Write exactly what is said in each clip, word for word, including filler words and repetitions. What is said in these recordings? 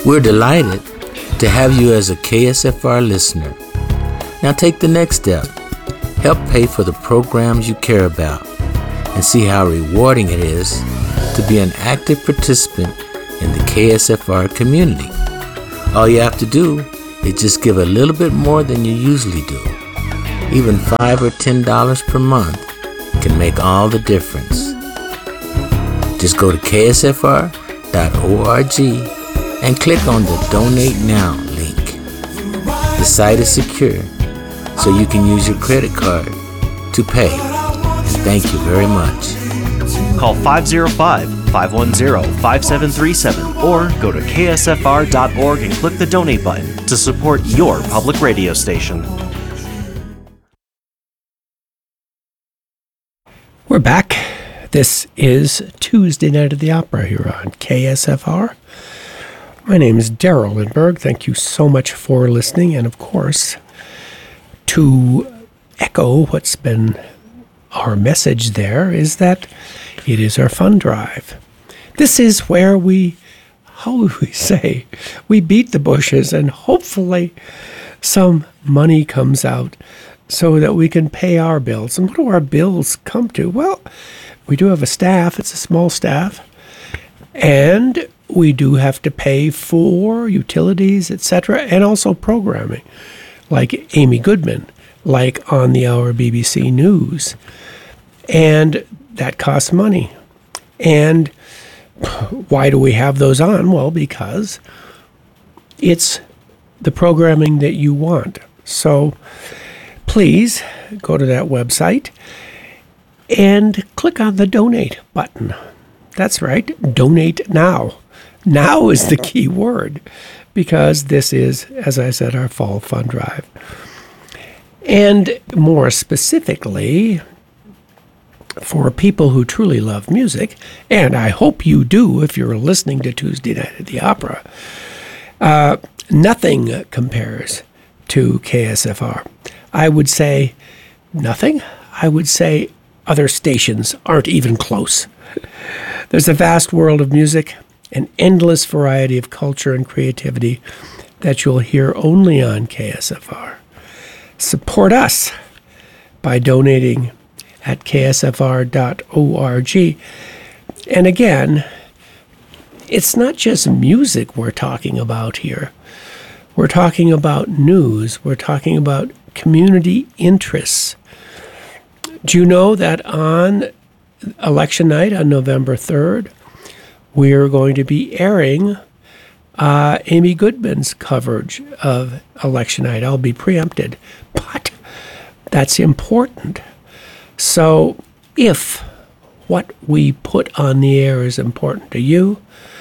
We're delighted to have you as a K S F R listener. Now take the next step. Help pay for the programs you care about and see how rewarding it is to be an active participant in the K S F R community. All you have to do is just give a little bit more than you usually do. Even five or ten dollars per month can make all the difference. Just go to K S F R dot org and click on the Donate Now link. The site is secure, so you can use your credit card to pay. And thank you very much. Call five oh five, five one zero, five seven three seven or go to K S F R dot org and click the Donate button to support your public radio station. We're back. This is Tuesday Night at the Opera here on K S F R. My name is Daryl Lindberg. Thank you so much for listening. And of course, to echo what's been our message there is that it is our fund drive. This is where we, how do we say, we beat the bushes and hopefully some money comes out so that we can pay our bills. And what do our bills come to? Well, we do have a staff. It's a small staff. And we do have to pay for utilities, et cetera, and also programming, like Amy Goodman, like On the Hour B B C News. And that costs money. And why do we have those on? Well, because it's the programming that you want. So please go to that website and click on the Donate button. That's right, donate now. Now is the key word, because this is, as I said, our fall fund drive. And more specifically, for people who truly love music, and I hope you do if you're listening to Tuesday Night at the Opera, uh, nothing compares to K S F R. I would say nothing. I would say other stations aren't even close. There's a vast world of music, an endless variety of culture and creativity that you'll hear only on K S F R. Support us by donating at K S F R dot org. And again, it's not just music we're talking about here. We're talking about news. We're talking about community interests. Do you know that on election night on November third, we're going to be airing uh, Amy Goodman's coverage of election night? I'll be preempted, but that's important. So if what we put on the air is important to you,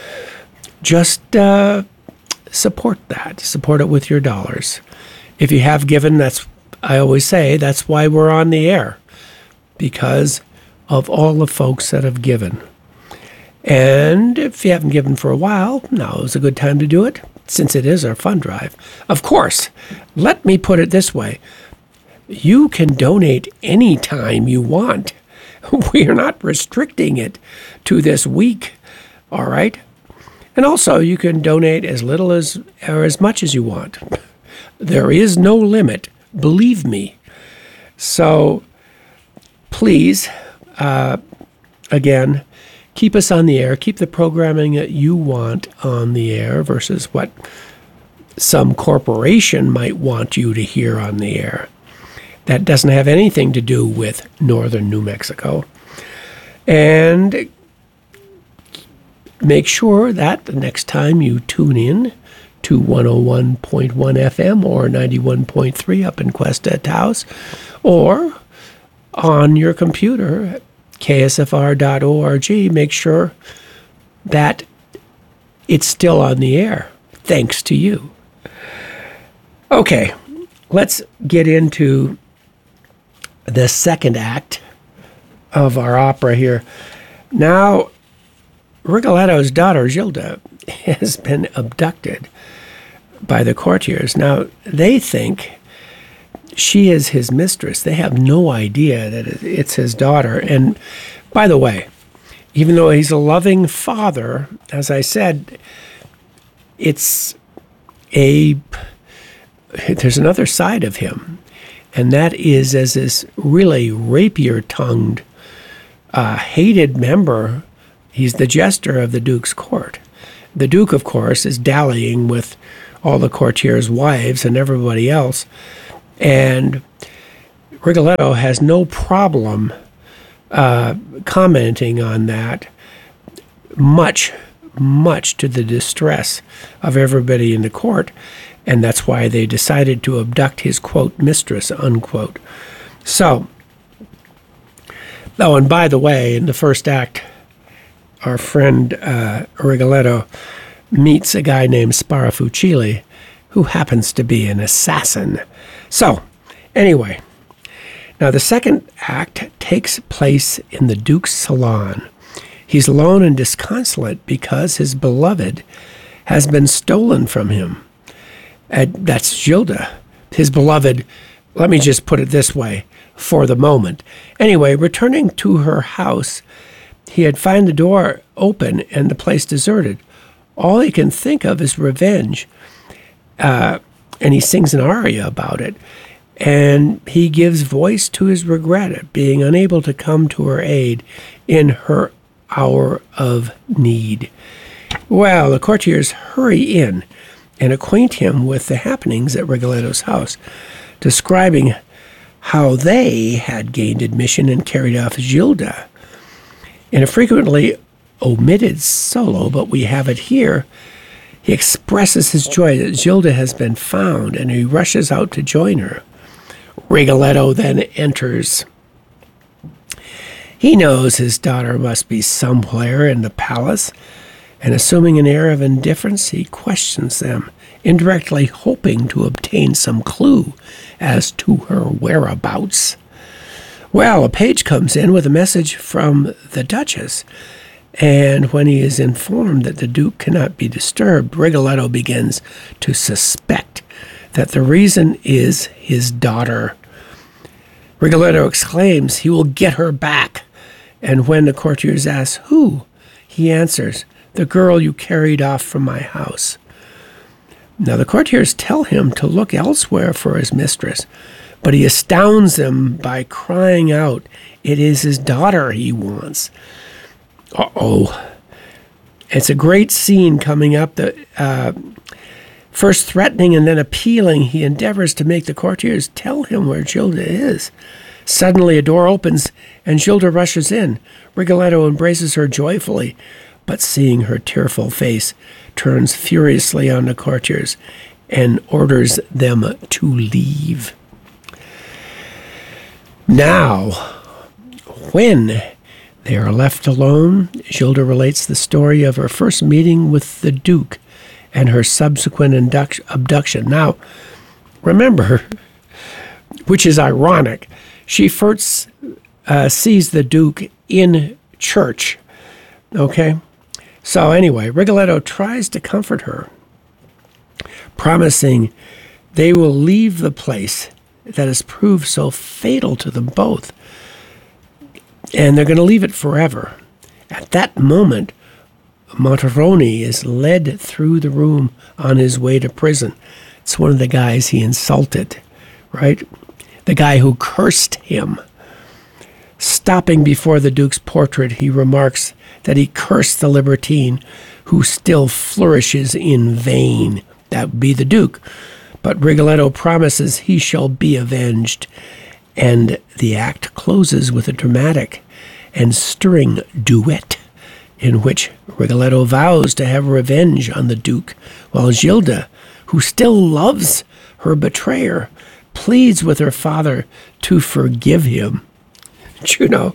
just uh, support that. Support it with your dollars. If you have given, that's, I always say, that's why we're on the air, because of all the folks that have given. And if you haven't given for a while, now is a good time to do it, since it is our fund drive. Of course, let me put it this way. You can donate any time you want. We are not restricting it to this week, all right? And also, you can donate as little as or as much as you want. There is no limit, believe me. So please, uh, again, keep us on the air. Keep the programming that you want on the air versus what some corporation might want you to hear on the air. That doesn't have anything to do with northern New Mexico. And make sure that the next time you tune in to one oh one point one F M or ninety-one point three up in Cuesta Taos, or on your computer, K S F R dot org, make sure that it's still on the air, thanks to you. Okay, let's get into the second act of our opera here. Now, Rigoletto's daughter, Gilda, has been abducted by the courtiers. Now, they think she is his mistress. They have no idea that it's his daughter. And by the way, even though he's a loving father, as I said, it's a, there's another side of him, and that is as this really rapier-tongued, uh, hated member. He's the jester of the Duke's court. The Duke, of course, is dallying with all the courtiers' wives and everybody else, and Rigoletto has no problem uh, commenting on that, much, much to the distress of everybody in the court, and that's why they decided to abduct his, quote, mistress, unquote. So, oh, and by the way, in the first act, our friend uh, Rigoletto meets a guy named Sparafucili, who happens to be an assassin. So, anyway, now the second act takes place in the Duke's salon. He's alone and disconsolate because his beloved has been stolen from him. And that's Gilda, his beloved, let me just put it this way, for the moment. Anyway, returning to her house, he had found the door open and the place deserted. All he can think of is revenge. Uh, and he sings an aria about it. And he gives voice to his regret at being unable to come to her aid in her hour of need. Well, the courtiers hurry in and acquaint him with the happenings at Rigoletto's house, describing how they had gained admission and carried off Gilda. In a frequently omitted solo, but we have it here, he expresses his joy that Gilda has been found, and he rushes out to join her. Rigoletto then enters. He knows his daughter must be somewhere in the palace, and assuming an air of indifference, he questions them, indirectly hoping to obtain some clue as to her whereabouts. Well, a page comes in with a message from the Duchess, and when he is informed that the Duke cannot be disturbed, Rigoletto begins to suspect that the reason is his daughter. Rigoletto exclaims he will get her back, and when the courtiers ask who, he answers, the girl you carried off from my house. Now the courtiers tell him to look elsewhere for his mistress, but he astounds them by crying out it is his daughter he wants. Uh-oh. It's a great scene coming up. The, uh, first threatening and then appealing, he endeavors to make the courtiers tell him where Gilda is. Suddenly a door opens and Gilda rushes in. Rigoletto embraces her joyfully, but seeing her tearful face, turns furiously on the courtiers and orders them to leave. Now, when they are left alone, Gilda relates the story of her first meeting with the Duke and her subsequent induct- abduction. Now, remember, which is ironic, she first uh, sees the Duke in church, okay? So anyway, Rigoletto tries to comfort her, promising they will leave the place that has proved so fatal to them both, and they're going to leave it forever. At that moment, Monteroni is led through the room on his way to prison. It's one of the guys he insulted, right? The guy who cursed him. Stopping before the Duke's portrait, he remarks that he cursed the libertine who still flourishes in vain. That would be the Duke. But Rigoletto promises he shall be avenged, and the act closes with a dramatic and stirring duet in which Rigoletto vows to have revenge on the Duke, while Gilda, who still loves her betrayer, pleads with her father to forgive him. You know,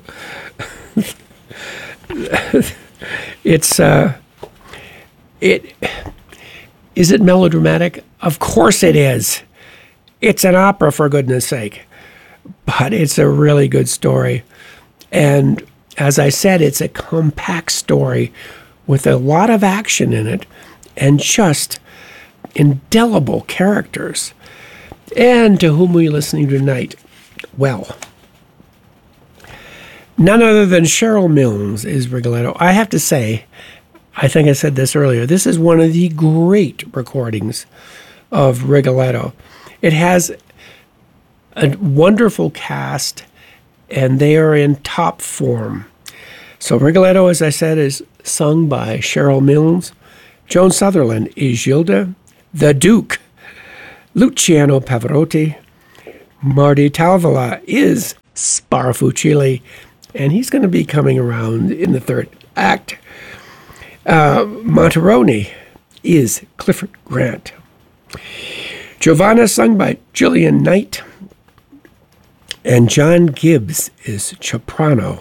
it's, uh, it, is it melodramatic? Of course it is. It's an opera, for goodness sake. But it's a really good story. And as I said, it's a compact story with a lot of action in it and just indelible characters. And to whom are we listening tonight? Well, none other than Cheryl Milnes is Rigoletto. I have to say, I think I said this earlier. This is one of the great recordings of Rigoletto. It has a wonderful cast, and they are in top form. So Rigoletto, as I said, is sung by Cheryl Milnes. Joan Sutherland is Gilda. The Duke, Luciano Pavarotti. Marty Talvala is Sparafucci, and he's going to be coming around in the third act. Uh, Monteroni is Clifford Grant. Giovanna, sung by Gillian Knight. And John Gibbs is Cipriano.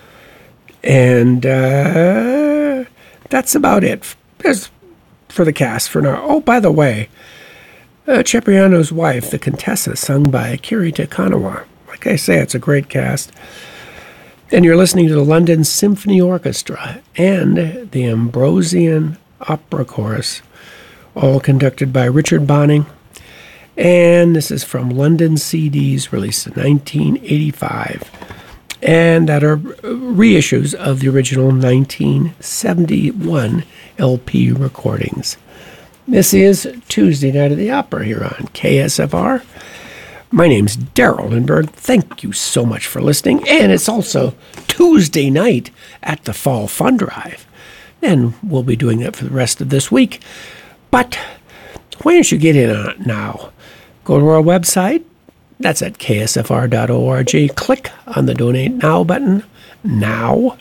And uh, that's about it There's, for the cast for now. Oh, by the way, uh, Cipriano's wife, the Contessa, sung by Kirita Kanawa. Like I say, it's a great cast. And you're listening to the London Symphony Orchestra and the Ambrosian Opera Chorus, all conducted by Richard Bonning. And this is from London C Ds, released in nineteen eighty-five. And that are reissues of the original nineteen seventy-one L P recordings. This is Tuesday Night at the Opera here on K S F R. My name's Darrell Lindbergh. Thank you so much for listening. And it's also Tuesday night at the Fall Fun Drive. And we'll be doing that for the rest of this week. But why don't you get in on it now? Go to our website. That's at K S F R dot org. Click on the Donate Now button now.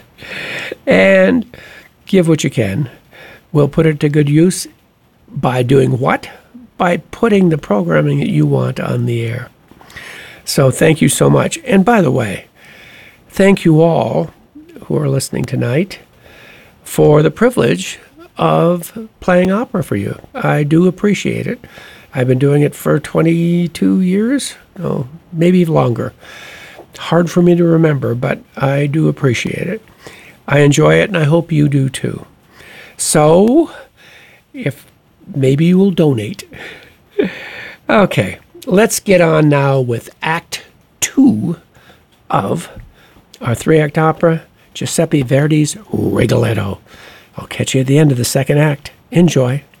And give what you can. We'll put it to good use by doing what? By putting the programming that you want on the air. So thank you so much. And by the way, thank you all who are listening tonight for the privilege of playing opera for you. I do appreciate it. I've been doing it for twenty-two years, no, maybe longer. Hard for me to remember, but I do appreciate it. I enjoy it, and I hope you do too. So, if maybe you will donate. Okay, let's get on now with Act Two of our three-act opera, Giuseppe Verdi's Rigoletto. I'll catch you at the end of the second act. Enjoy.